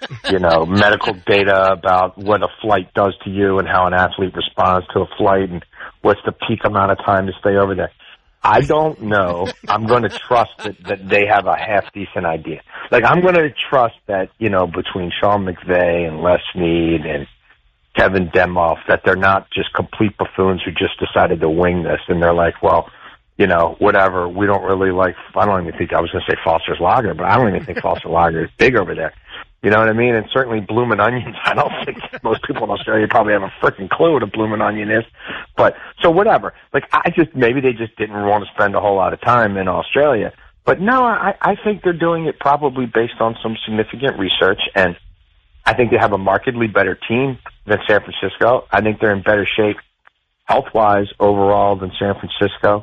medical data about what a flight does to you and how an athlete responds to a flight and what's the peak amount of time to stay over there. I don't know. I'm going to trust that they have a half-decent idea. Like, I'm going to trust that, between Sean McVay and Les Snead and Kevin Demoff, that they're not just complete buffoons who just decided to wing this. And they're like, well, whatever. We don't really like, I don't even think, I was going to say Foster's Lager, but I don't even think Foster's Lager is big over there. You know what I mean? And certainly Bloomin' Onions, I don't think most people in Australia probably have a freaking clue what a Bloomin' Onion is. But, so whatever. Like, maybe they just didn't want to spend a whole lot of time in Australia. But no, I think they're doing it probably based on some significant research, and I think they have a markedly better team than San Francisco. I think they're in better shape health-wise overall than San Francisco.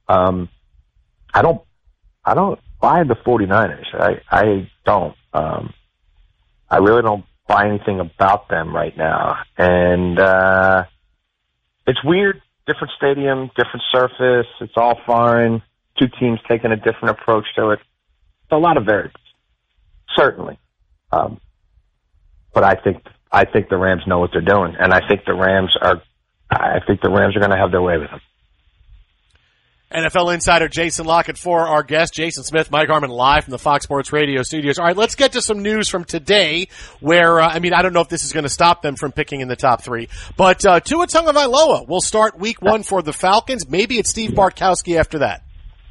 I don't buy the 49ers. I don't. I really don't buy anything about them right now. And it's weird. Different stadium, different surface. It's all fine. Two teams taking a different approach to it. It's a lot of variables, certainly. But I think the Rams know what they're doing, and I think the Rams are going to have their way with them. NFL insider Jason Lockett for our guest, Jason Smith, Mike Harmon, live from the Fox Sports Radio studios. All right, let's get to some news from today where, I don't know if this is going to stop them from picking in the top three, but Tua Tagovailoa will start week 1 for the Falcons. Maybe it's Steve Bartkowski after that.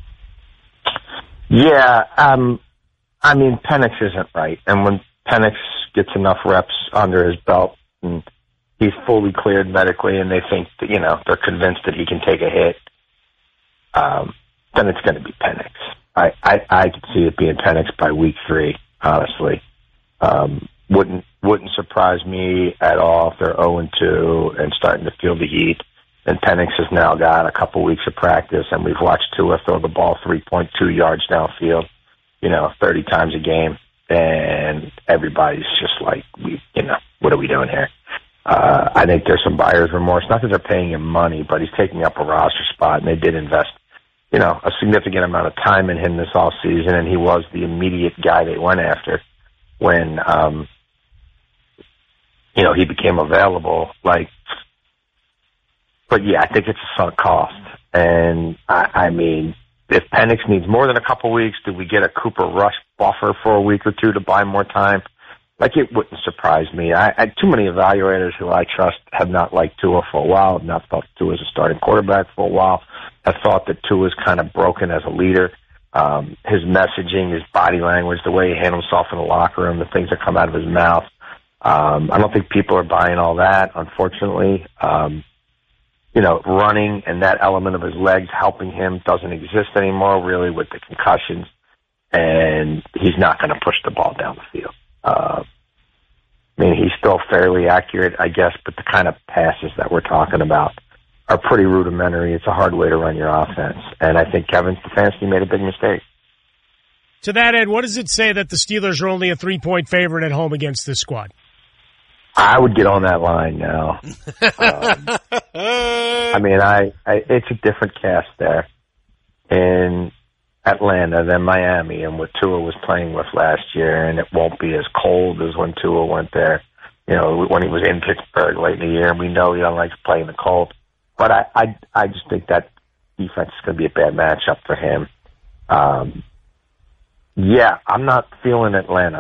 Yeah, Penix isn't right. And when Penix gets enough reps under his belt and he's fully cleared medically and they think that, they're convinced that he can take a hit, then it's going to be Penix. I could see it being Penix by week 3, honestly. Wouldn't surprise me at all if they're 0-2 and starting to feel the heat. And Penix has now got a couple weeks of practice, and we've watched Tua throw the ball 3.2 yards downfield, 30 times a game. And everybody's just like, what are we doing here? I think there's some buyer's remorse. Not that they're paying him money, but he's taking up a roster spot, and they did invest, a significant amount of time in him this offseason, and he was the immediate guy they went after when, he became available. But yeah, I think it's a sunk cost. And if Penix needs more than a couple weeks, do we get a Cooper Rush buffer for a week or two to buy more time? It wouldn't surprise me. Too many evaluators who I trust have not liked Tua for a while, have not thought Tua as a starting quarterback for a while, have thought that Tua is kind of broken as a leader. His messaging, his body language, the way he handles himself in the locker room, the things that come out of his mouth. I don't think people are buying all that, unfortunately. Running and that element of his legs helping him doesn't exist anymore, really, with the concussions, and he's not going to push the ball down the field. He's still fairly accurate, I guess, but the kind of passes that we're talking about are pretty rudimentary. It's a hard way to run your offense, and I think Kevin Stefanski made a big mistake. To that end, what does it say that the Steelers are only a 3-point favorite at home against this squad? I would get on that line now. It's a different cast there in Atlanta than Miami and what Tua was playing with last year, and it won't be as cold as when Tua went there, when he was in Pittsburgh late in the year, and we know he doesn't like to play in the cold. But I just think that defense is going to be a bad matchup for him. Yeah, I'm not feeling Atlanta.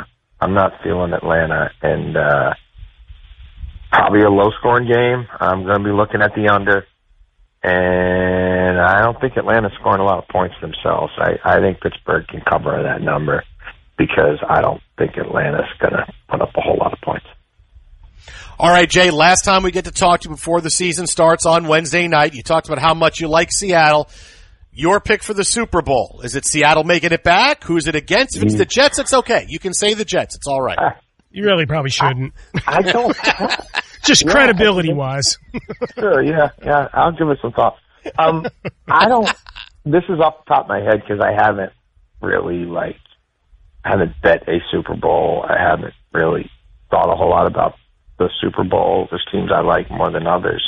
And probably a low-scoring game. I'm going to be looking at the under. And I don't think Atlanta's scoring a lot of points themselves. I think Pittsburgh can cover that number because I don't think Atlanta's going to put up a whole lot of points. All right, Jay, last time we get to talk to you before the season starts on Wednesday night, you talked about how much you like Seattle. Your pick for the Super Bowl, is it Seattle making it back? Who's it against? If it's the Jets, it's okay. You can say the Jets. It's all right. You really probably shouldn't. I don't. Just credibility-wise. Sure, yeah. I'll give it some thought. This is off the top of my head because I haven't really, haven't bet a Super Bowl. I haven't really thought a whole lot about the Super Bowl. There's teams I like more than others.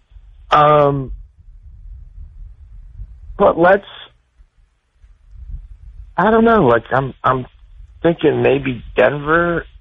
But I don't know, I'm thinking maybe Denver